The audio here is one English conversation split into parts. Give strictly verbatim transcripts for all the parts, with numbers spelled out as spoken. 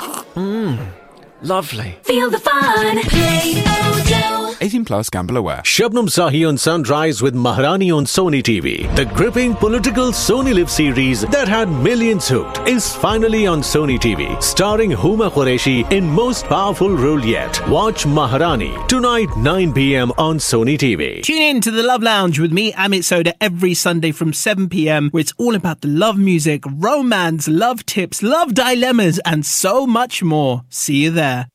Mmm, lovely. Feel the fun. Play-Doh. eighteen plus, gamble aware. Shabnam Sahi on Sunrise with Maharani on Sony T V. The gripping political Sony Live series that had millions hooked is finally on Sony T V, starring Huma Qureshi in most powerful role yet. Watch Maharani tonight nine p.m. on Sony T V. Tune in to the Love Lounge with me, Amit Soda, every Sunday from seven p.m. where it's all about the love music, romance, love tips, love dilemmas, and so much more. See you there.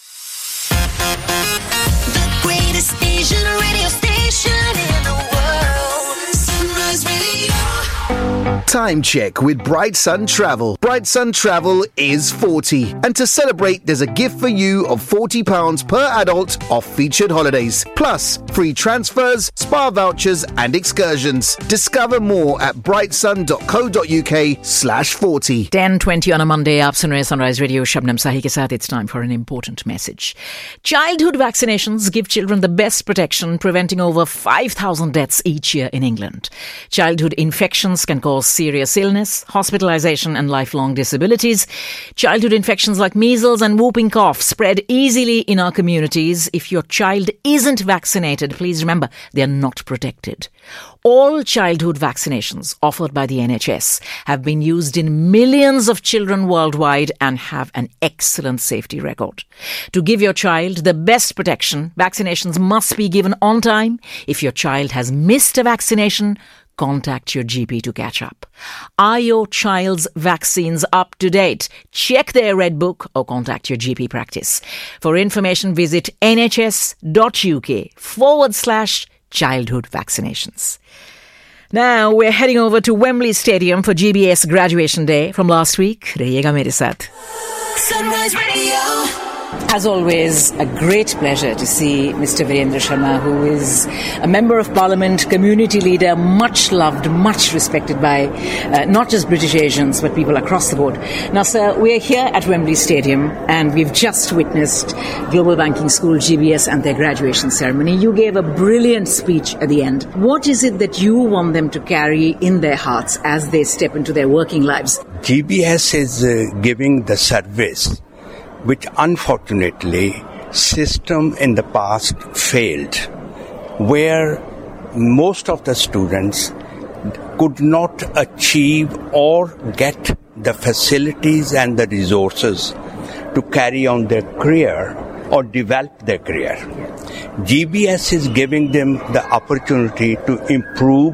Greatest Asian radio station in the world. Sunrise Radio. Time check with Bright Sun Travel. Bright Sun Travel is forty. And to celebrate, there's a gift for you of forty pounds per adult off featured holidays. Plus, free transfers, spa vouchers and excursions. Discover more at brightsun.co.uk slash 40. ten twenty on a Monday. Aap sun rahe hain Sunrise Radio. Shabnam Sahi ke saath. It's time for an important message. Childhood vaccinations give children the best protection, preventing over five thousand deaths each year in England. Childhood infections can cause serious illness, hospitalization and lifelong disabilities. Childhood infections like measles and whooping cough spread easily in our communities. If your child isn't vaccinated, please remember they are not protected. All childhood vaccinations offered by the N H S have been used in millions of children worldwide and have an excellent safety record. To give your child the best protection, vaccinations must be given on time. If your child has missed a vaccination, contact your G P to catch up. Are your child's vaccines up to date? Check their Red Book or contact your G P practice. For information, visit nhs.uk forward slash childhood vaccinations. Now we're heading over to Wembley Stadium for G B S Graduation Day from last week. Rahiyega mere saath. Sunrise Radio. As always, a great pleasure to see Mister Virendra Sharma, who is a Member of Parliament, community leader, much loved, much respected by uh, not just British Asians, but people across the board. Now, sir, we're here at Wembley Stadium and we've just witnessed Global Banking School, G B S, and their graduation ceremony. You gave a brilliant speech at the end. What is it that you want them to carry in their hearts as they step into their working lives? G B S is uh, giving the service which unfortunately system in the past failed, where most of the students could not achieve or get the facilities and the resources to carry on their career or develop their career. G B S is giving them the opportunity to improve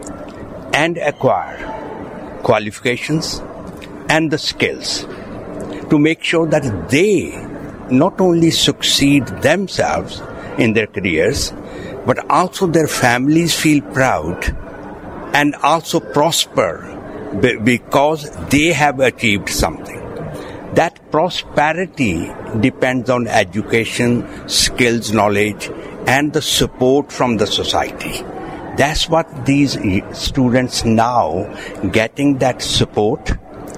and acquire qualifications and the skills to make sure that they not only succeed themselves in their careers, but also their families feel proud and also prosper b- because they have achieved something. That prosperity depends on education, skills, knowledge, and the support from the society. That's what these students now getting, that support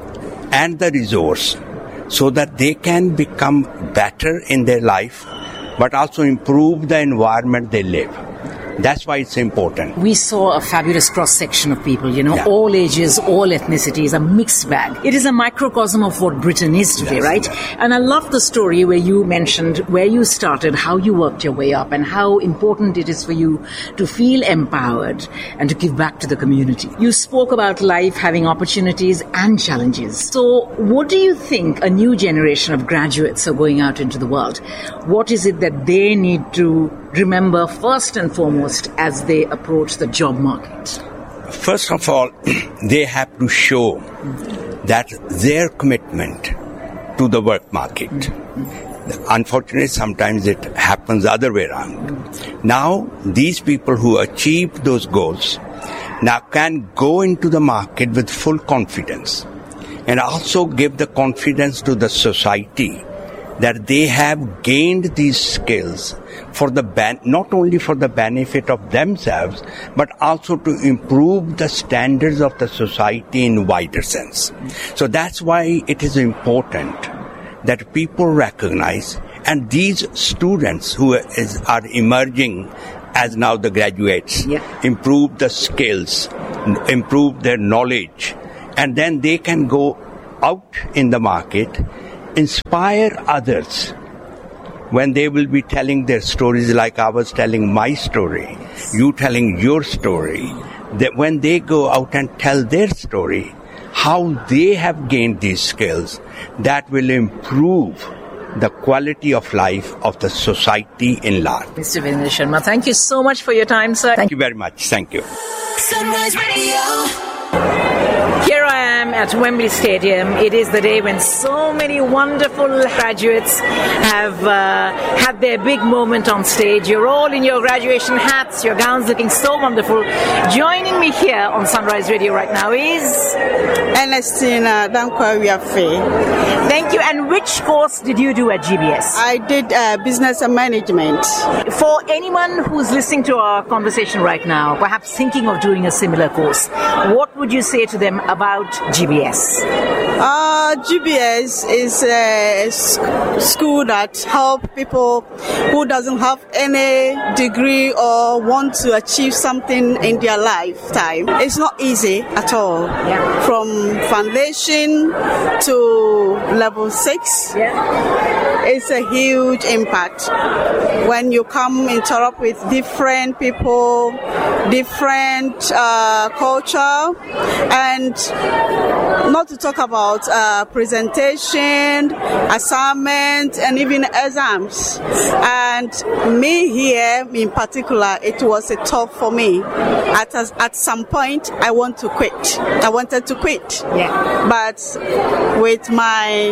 and the resource, so that they can become better in their life, but also improve the environment they live. That's why it's important. We saw a fabulous cross-section of people, you know, Yeah. all ages, all ethnicities, a mixed bag. It is a microcosm of what Britain is today, Yes, right? yes. And I love the story where you mentioned where you started, how you worked your way up, and how important it is for you to feel empowered and to give back to the community. You spoke about life having opportunities and challenges. So what do you think a new generation of graduates are going out into the world? What is it that they need to remember first and foremost as they approach the job market? First of all, they have to show that their commitment to the work market. Unfortunately, sometimes it happens the other way around. Now, these people who achieve those goals now can go into the market with full confidence and also give the confidence to the society that they have gained these skills for the ban- not only for the benefit of themselves, but also to improve the standards of the society in wider sense. So that's why it is important that people recognize, and these students who is, are emerging as now the graduates, Yeah. improve the skills, improve their knowledge, and then they can go out in the market inspire others when they will be telling their stories, like I was telling my story, you telling your story, that when they go out and tell their story, how they have gained these skills, that will improve the quality of life of the society in large. Mister Virendra Sharma, thank you so much for your time, sir. Thank you very much. Thank you. Sunrise Radio. Here I am at Wembley Stadium. It is the day when so many wonderful graduates have uh, had their big moment on stage. You're all in your graduation hats, your gowns looking so wonderful. Joining me here on Sunrise Radio right now is Ernestina Dankwa-Wiafe. Thank you. And which course did you do at G B S? I did uh, business and management. For anyone who's listening to our conversation right now, perhaps thinking of doing a similar course, what would you say to them about G B S? Uh, G B S is a sc- school that helps people who doesn't have any degree or want to achieve something in their lifetime. It's not easy at all. Yeah. From foundation to level six, Yeah. it's a huge impact. When you come interact with different people, different uh, culture, and not to talk about uh, presentation, assignment, and even exams. And me here in particular, it was a tough for me. At a, at some point, I want to quit. I wanted to quit. Yeah. But with my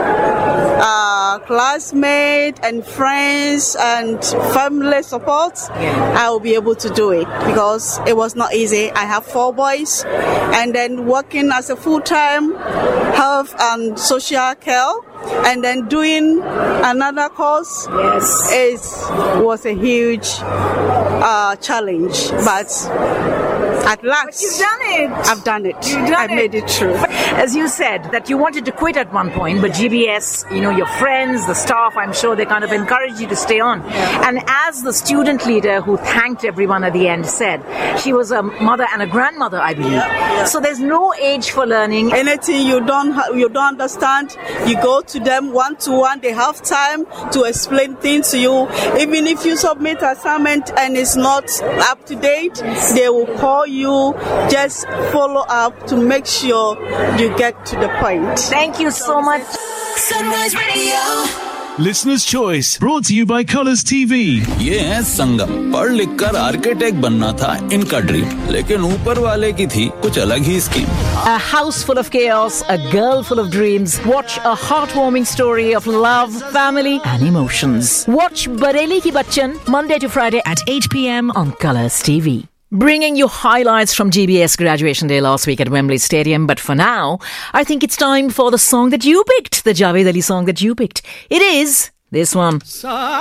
uh, classmates and friends and family support, Yeah. I will be able to do it because it was not easy. I have four boys, and then working as a full-time health and social care, and then doing another course Yes. is was a huge uh, challenge. But at last, You've done it. I've done it. You've done I've it. made it through. As you said, that you wanted to quit at one point, but G B S, you know, your friends, the staff, I'm sure they kind of encouraged you to stay on. And as the student leader who thanked everyone at the end said, she was a mother and a grandmother, I believe. So there's no age for learning. Anything you don't ha- you don't understand, you go to them one to one. They have time to explain things to you. Even if you submit assignment and it's not up to date, they will call you. Just follow up to make sure you get to the point. Thank you so much. Sunrise Radio. Listener's Choice, brought to you by Colours T V. ये है संगम। पढ़ लिख कर architect बनना था इनका dream, लेकिन ऊपर वाले की थी कुछ अलग ही scheme. A house full of chaos, a girl full of dreams. Watch a heartwarming story of love, family and emotions. Watch Bareli Ki Bachchan Monday to Friday at eight p.m. on Colours T V. Bringing you highlights from G B S graduation day last week at Wembley Stadium. But for now, I think it's time for the song that you picked, the Javed Ali song that you picked. It is this one.